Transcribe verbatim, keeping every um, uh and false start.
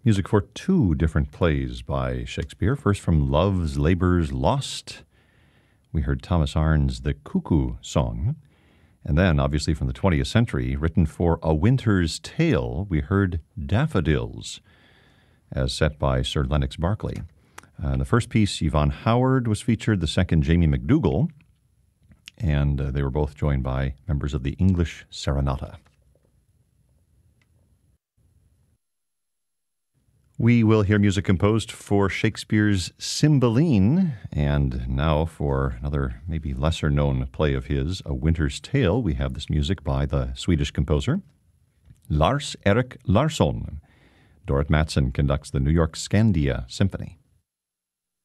Music for two different plays by Shakespeare. First, from Love's Labour's Lost, we heard Thomas Arne's The Cuckoo Song. And then, obviously from the twentieth century, written for A Winter's Tale, we heard Daffodils, as set by Sir Lennox Berkeley. Uh, in the first piece, Yvonne Howard was featured, the second, Jamie McDougall, and uh, they were both joined by members of the English Serenata. We will hear music composed for Shakespeare's Cymbeline, and now for another maybe lesser-known play of his, A Winter's Tale, we have this music by the Swedish composer Lars Erik Larsson. Dorrit Mattsson conducts the New York Skandia Symphony.